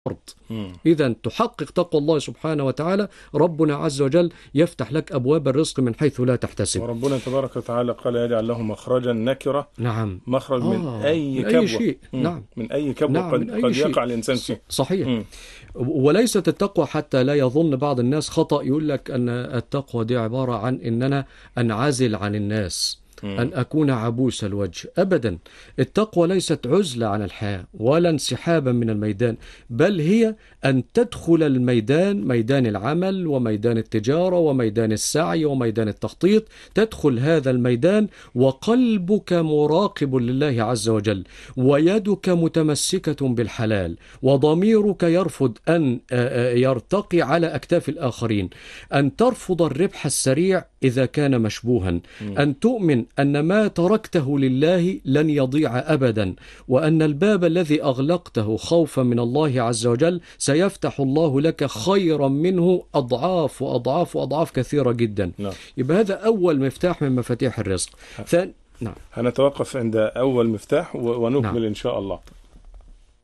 إذا تحقق تقوى الله سبحانه وتعالى، ربنا عز وجل يفتح لك أبواب الرزق من حيث لا تحتسب. وربنا تبارك وتعالى قال يجعل له مخرجا نكرة. نعم. مخرج من أي كبوة. أي شيء. نعم. من أي كبوة. نعم. قد يقع الإنسان فيه. صحيح. وليست التقوى، حتى لا يظن بعض الناس خطأ يقول لك أن التقوى دي عبارة عن أن أنا أنعزل عن الناس، أن أكون عبوس الوجه. أبدا، التقوى ليست عزلة عن الحياة ولا انسحابا من الميدان، بل هي أن تدخل الميدان، ميدان العمل وميدان التجارة وميدان السعي وميدان التخطيط، تدخل هذا الميدان وقلبك مراقب لله عز وجل، ويدك متمسكة بالحلال، وضميرك يرفض أن يرتقي على أكتاف الآخرين، أن ترفض الربح السريع إذا كان مشبوها، أن تؤمن أن ما تركته لله لن يضيع أبدا، وأن الباب الذي أغلقته خوفا من الله عز وجل سيفتح الله لك خيرا منه أضعاف وأضعاف وأضعاف كثيرة جدا. يبقى هذا أول مفتاح من مفاتيح الرزق. نعم. هنتوقف عند أول مفتاح ونكمل إن شاء الله.